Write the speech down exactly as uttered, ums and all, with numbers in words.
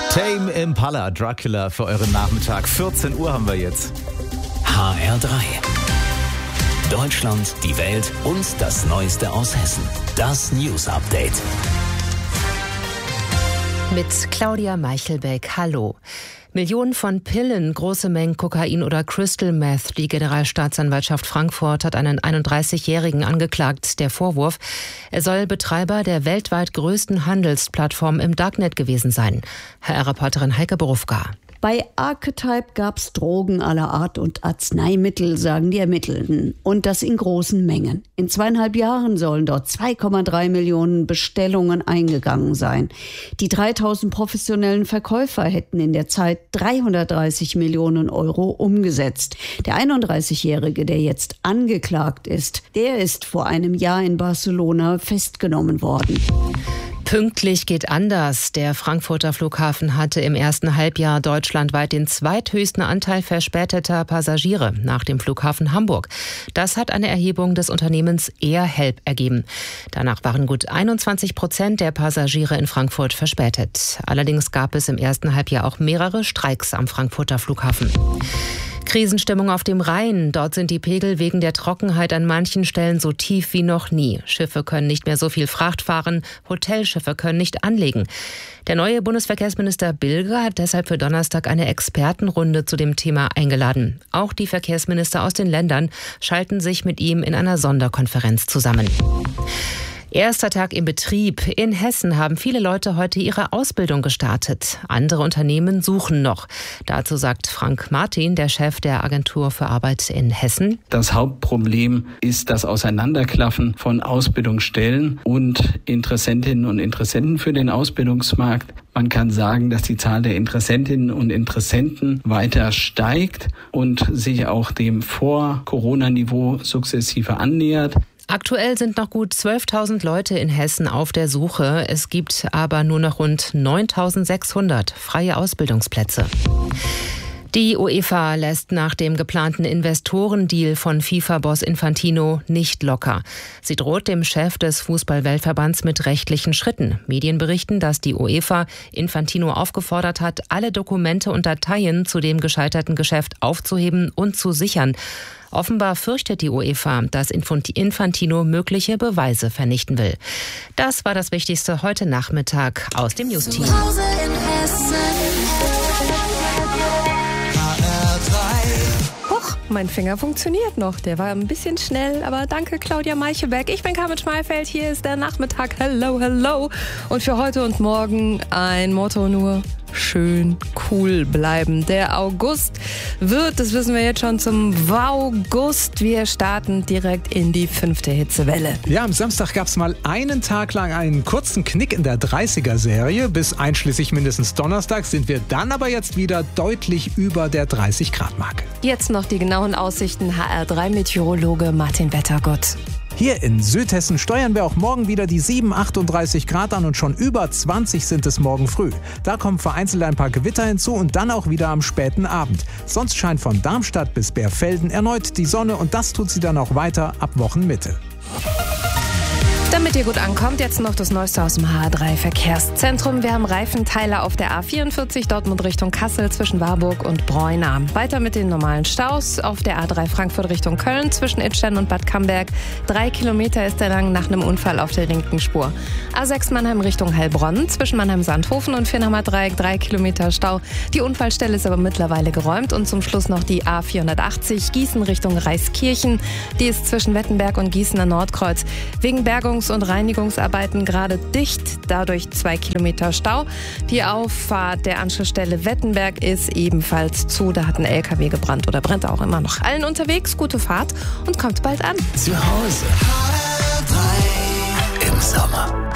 Tame Impala, Dracula für euren Nachmittag. vierzehn Uhr haben wir jetzt. H R drei. Deutschland, die Welt und das Neueste aus Hessen. Das News Update. Mit Claudia Meichelbeck. Hallo. Millionen von Pillen, große Mengen Kokain oder Crystal Meth. Die Generalstaatsanwaltschaft Frankfurt hat einen einunddreißigjährigen angeklagt. Der Vorwurf, er soll Betreiber der weltweit größten Handelsplattform im Darknet gewesen sein. H R-Reporterin Heike Borufka. Bei Archetype gab's Drogen aller Art und Arzneimittel, sagen die Ermittelnden. Und das in großen Mengen. In zweieinhalb Jahren sollen dort zwei Komma drei Millionen Bestellungen eingegangen sein. Die dreitausend professionellen Verkäufer hätten in der Zeit dreihundertdreißig Millionen Euro umgesetzt. Der einunddreißigjährige, der jetzt angeklagt ist, der ist vor einem Jahr in Barcelona festgenommen worden. Pünktlich geht anders. Der Frankfurter Flughafen hatte im ersten Halbjahr deutschlandweit den zweithöchsten Anteil verspäteter Passagiere nach dem Flughafen Hamburg. Das hat eine Erhebung des Unternehmens AirHelp ergeben. Danach waren gut einundzwanzig Prozent der Passagiere in Frankfurt verspätet. Allerdings gab es im ersten Halbjahr auch mehrere Streiks am Frankfurter Flughafen. Krisenstimmung auf dem Rhein. Dort sind die Pegel wegen der Trockenheit an manchen Stellen so tief wie noch nie. Schiffe können nicht mehr so viel Fracht fahren, Hotelschiffe können nicht anlegen. Der neue Bundesverkehrsminister Bilger hat deshalb für Donnerstag eine Expertenrunde zu dem Thema eingeladen. Auch die Verkehrsminister aus den Ländern schalten sich mit ihm in einer Sonderkonferenz zusammen. Erster Tag im Betrieb. In Hessen haben viele Leute heute ihre Ausbildung gestartet. Andere Unternehmen suchen noch. Dazu sagt Frank Martin, der Chef der Agentur für Arbeit in Hessen: Das Hauptproblem ist das Auseinanderklaffen von Ausbildungsstellen und Interessentinnen und Interessenten für den Ausbildungsmarkt. Man kann sagen, dass die Zahl der Interessentinnen und Interessenten weiter steigt und sich auch dem Vor-Corona-Niveau sukzessive annähert. Aktuell sind noch gut zwölftausend Leute in Hessen auf der Suche. Es gibt aber nur noch rund neuntausendsechshundert freie Ausbildungsplätze. Die UEFA lässt nach dem geplanten Investorendeal von FIFA-Boss Infantino nicht locker. Sie droht dem Chef des Fußball-Weltverbands mit rechtlichen Schritten. Medien berichten, dass die UEFA Infantino aufgefordert hat, alle Dokumente und Dateien zu dem gescheiterten Geschäft aufzuheben und zu sichern. Offenbar fürchtet die UEFA, dass Infantino mögliche Beweise vernichten will. Das war das Wichtigste heute Nachmittag aus dem News-Team. Huch, mein Finger funktioniert noch. Der war ein bisschen schnell, aber danke Claudia Meichelbeck. Ich bin Carmen Schmeifeld, hier ist der Nachmittag. Hello, hello. Und für heute und morgen ein Motto nur: schön cool bleiben. Der August wird, das wissen wir jetzt schon, zum Wow-Gust. Wir starten direkt in die fünfte Hitzewelle. Ja, am Samstag gab es mal einen Tag lang einen kurzen Knick in der dreißiger-Serie. Bis einschließlich mindestens Donnerstag sind wir dann aber jetzt wieder deutlich über der dreißig-Grad-Marke. Jetzt noch die genauen Aussichten. H R drei Meteorologe Martin Wettergott. Hier in Südhessen steuern wir auch morgen wieder die sieben, achtunddreißig Grad an und schon über zwanzig sind es morgen früh. Da kommen vereinzelt ein paar Gewitter hinzu und dann auch wieder am späten Abend. Sonst scheint von Darmstadt bis Bärfelden erneut die Sonne und das tut sie dann auch weiter ab Wochenmitte. Damit ihr gut ankommt, jetzt noch das Neueste aus dem H drei Verkehrszentrum. Wir haben Reifenteile auf der A vierundvierzig Dortmund Richtung Kassel zwischen Warburg und Breuna. Weiter mit den normalen Staus auf der A drei Frankfurt Richtung Köln zwischen Idstein und Bad Camberg. Drei Kilometer ist der lang nach einem Unfall auf der linken Spur. A sechs Mannheim Richtung Heilbronn zwischen Mannheim-Sandhofen und Viernhammer Dreieck. Drei Kilometer Stau. Die Unfallstelle ist aber mittlerweile geräumt. Und zum Schluss noch die A vierhundertachtzig Gießen Richtung Reiskirchen. Die ist zwischen Wettenberg und Gießener Nordkreuz. Wegen Bergungs- und Reinigungsarbeiten gerade dicht, dadurch zwei Kilometer Stau. Die Auffahrt der Anschlussstelle Wettenberg ist ebenfalls zu. Da hat ein L K W gebrannt oder brennt auch immer noch. Allen unterwegs, gute Fahrt und kommt bald an. Zu Hause. H R drei im Sommer.